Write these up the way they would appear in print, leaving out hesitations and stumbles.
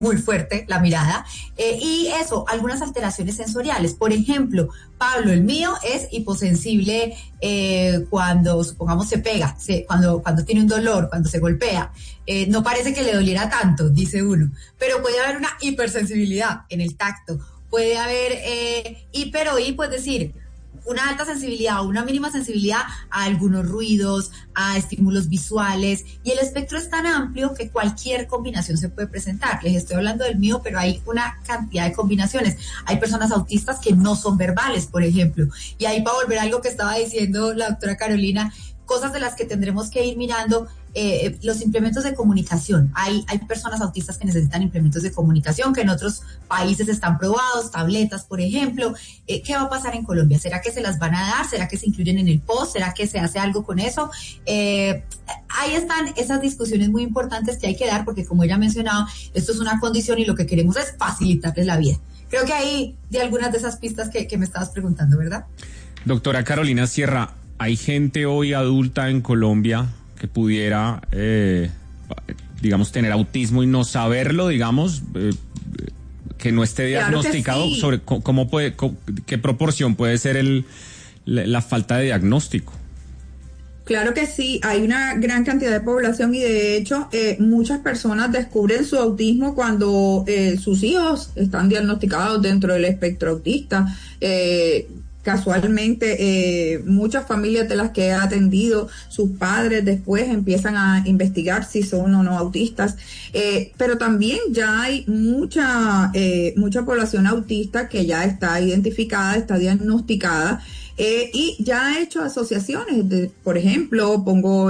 muy fuerte la mirada, y eso, algunas alteraciones sensoriales. Por ejemplo, Pablo, el mío es hiposensible cuando, supongamos, se pega, cuando tiene un dolor, cuando se golpea. No parece que le doliera tanto, dice uno, pero puede haber una hipersensibilidad en el tacto, puede haber hiper o hipo, es decir, una alta sensibilidad o una mínima sensibilidad a algunos ruidos, a estímulos visuales, y el espectro es tan amplio que cualquier combinación se puede presentar. Les estoy hablando del mío, pero hay una cantidad de combinaciones. Hay personas autistas que no son verbales, por ejemplo, y ahí, para volver a algo que estaba diciendo la doctora Carolina, cosas de las que tendremos que ir mirando, los implementos de comunicación. Hay personas autistas que necesitan implementos de comunicación que en otros países están probados, tabletas, por ejemplo. ¿Qué va a pasar en Colombia? ¿Será que se las van a dar? ¿Será que se incluyen en el POS? ¿Será que se hace algo con eso? Ahí están esas discusiones muy importantes que hay que dar, porque como ella ha mencionado, esto es una condición y lo que queremos es facilitarles la vida. Creo que ahí de algunas de esas pistas que me estabas preguntando, ¿verdad? Doctora Carolina Sierra, ¿hay gente hoy adulta en Colombia que pudiera, digamos, tener autismo y no saberlo, digamos, que no esté diagnosticado? Claro que sí. Sobre qué proporción puede ser la falta de diagnóstico? Claro que sí, hay una gran cantidad de población y de hecho muchas personas descubren su autismo cuando sus hijos están diagnosticados dentro del espectro autista. Casualmente, muchas familias de las que he atendido, sus padres después empiezan a investigar si son o no autistas, pero también ya hay mucha población autista que ya está identificada, está diagnosticada, y ya ha hecho asociaciones, por ejemplo,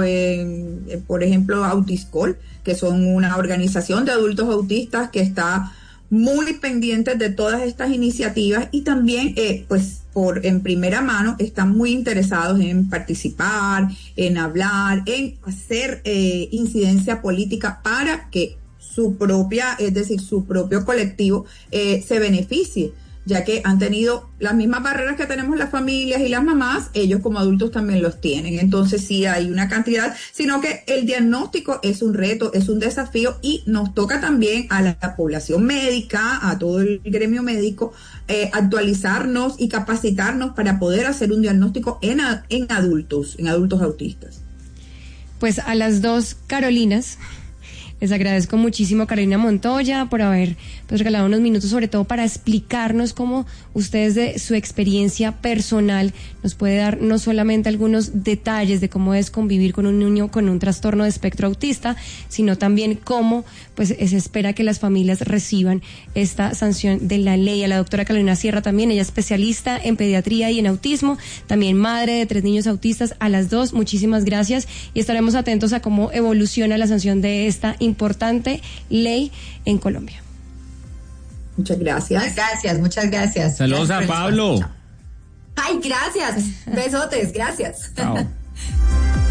Autiscol, que son una organización de adultos autistas que está muy pendientes de todas estas iniciativas y también, en primera mano, están muy interesados en participar, en hablar, en hacer incidencia política para que su propio colectivo se beneficie, ya que han tenido las mismas barreras que tenemos las familias y las mamás, ellos como adultos también los tienen. Entonces sí hay una cantidad, sino que el diagnóstico es un reto, es un desafío y nos toca también a la población médica, a todo el gremio médico, actualizarnos y capacitarnos para poder hacer un diagnóstico en adultos autistas. Pues a las dos Carolinas, les agradezco muchísimo, Carolina Montoya, por haber regalado unos minutos, sobre todo para explicarnos cómo ustedes de su experiencia personal nos puede dar no solamente algunos detalles de cómo es convivir con un niño con un trastorno de espectro autista, sino también cómo se espera que las familias reciban esta sanción de la ley. A la doctora Carolina Sierra también, ella es especialista en pediatría y en autismo, también madre de 3 niños autistas. A las dos, muchísimas gracias y estaremos atentos a cómo evoluciona la sanción de esta importante ley en Colombia. Muchas gracias. Muchas gracias. Saludos a Pablo. Ay, gracias. Besotes, gracias. Chao.